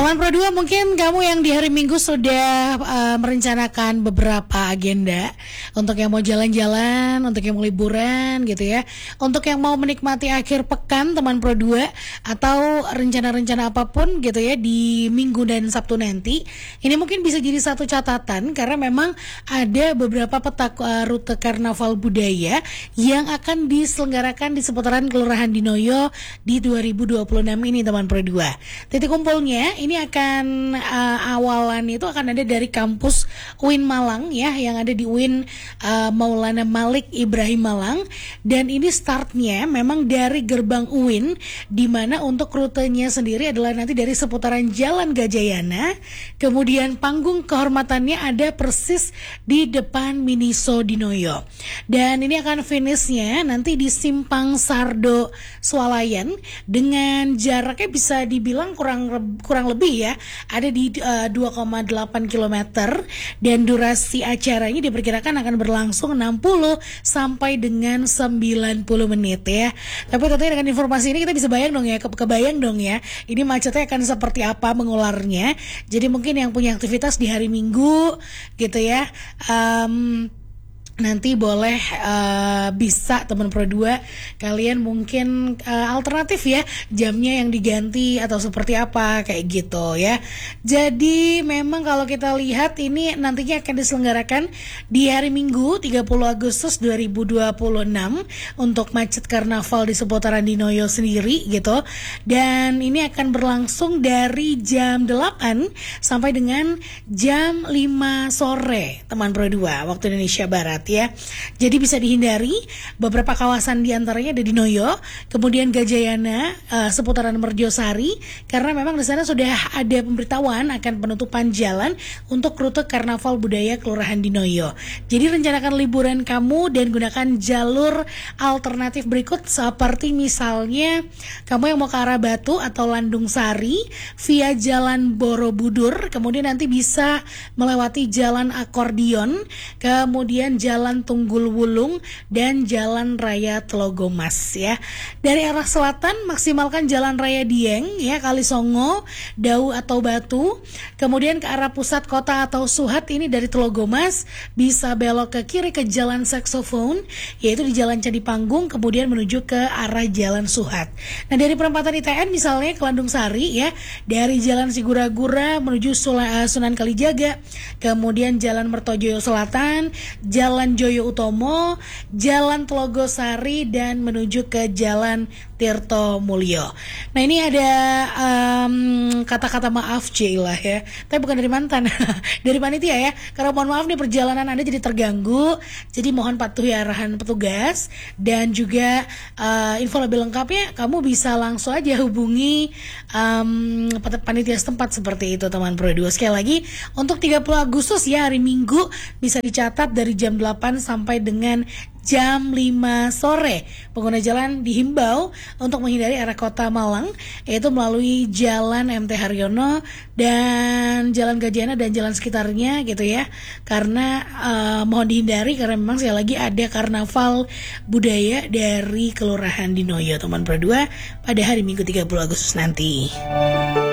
Teman Pro 2, mungkin kamu yang di hari Minggu sudah merencanakan beberapa agenda untuk yang mau jalan-jalan, untuk yang mau liburan gitu ya, untuk yang mau menikmati akhir pekan teman Pro 2 atau rencana-rencana apapun gitu ya di Minggu dan Sabtu nanti. Ini mungkin bisa jadi satu catatan karena memang ada beberapa peta rute karnaval budaya yang akan diselenggarakan di seputaran Kelurahan Dinoyo di 2026 ini teman Pro 2. Titik kumpulnya ini akan awalan itu akan ada dari kampus UIN Malang ya, yang ada di UIN Maulana Malik Ibrahim Malang, dan ini startnya memang dari gerbang UIN, di mana untuk rutenya sendiri adalah nanti dari seputaran Jalan Gajayana, kemudian panggung kehormatannya ada persis di depan Miniso Dinoyo, dan ini akan finishnya nanti di Simpang Sardo Swalayan dengan jaraknya bisa dibilang kurang lebih ya, ada di 2,8 km, dan durasi acaranya diperkirakan akan berlangsung 60 sampai dengan 90 menit ya. Tapi tentunya dengan informasi ini kita bisa kebayang dong ya, ini macetnya akan seperti apa mengularnya. Jadi mungkin yang punya aktivitas di hari Minggu gitu ya, nanti boleh bisa teman Pro 2 kalian mungkin alternatif ya jamnya yang diganti atau seperti apa kayak gitu ya. Jadi memang kalau kita lihat ini nantinya akan diselenggarakan di hari Minggu 30 Agustus 2026 untuk macet karnaval di seputaran Dinoyo sendiri gitu, dan ini akan berlangsung dari jam 8 sampai dengan jam 5 sore teman Pro 2 waktu Indonesia Barat ya. Jadi bisa dihindari beberapa kawasan diantaranya ada di Dinoyo, kemudian Gajayana, seputaran Merjosari, karena memang di sana sudah ada pemberitahuan akan penutupan jalan untuk rute karnaval budaya Kelurahan Dinoyo. Jadi rencanakan liburan kamu dan gunakan jalur alternatif berikut, seperti misalnya kamu yang mau ke arah Batu atau Landung Sari via Jalan Borobudur, kemudian nanti bisa melewati Jalan Akordion, kemudian Jalan Tunggul Wulung, dan Jalan Raya Telogomas ya. Dari arah selatan maksimalkan Jalan Raya Dieng ya, Kalisongo, Dau atau Batu. Kemudian ke arah pusat kota atau Suhat ini dari Telogomas bisa belok ke kiri ke Jalan Saksofon, yaitu di Jalan Candi Panggung, kemudian menuju ke arah Jalan Suhat. Nah dari perempatan ITN misalnya ke Landung Sari ya, dari Jalan Sigura-gura menuju Sunan Kalijaga, kemudian Jalan Mertojoyo Selatan, Jalan Joyo Utomo, Jalan Telogosari, dan menuju ke Jalan Tirto Mulyo. Nah ini ada kata-kata maaf Cila ya, tapi bukan dari mantan dari panitia ya, karena mohon maaf nih perjalanan Anda jadi terganggu, jadi mohon patuhi arahan petugas, dan juga info lebih lengkapnya kamu bisa langsung aja hubungi panitia setempat seperti itu teman Pro 2. Sekali lagi untuk 30 Agustus ya, hari Minggu, bisa dicatat dari jam 8 sampai dengan jam 5 sore. Pengguna jalan dihimbau untuk menghindari arah kota Malang, yaitu melalui Jalan MT Haryono dan Jalan Gajayana dan jalan sekitarnya gitu ya, karena mohon dihindari karena memang sekali lagi ada karnaval budaya dari Kelurahan Dinoyo teman Pro 2 pada hari Minggu 30 Agustus nanti.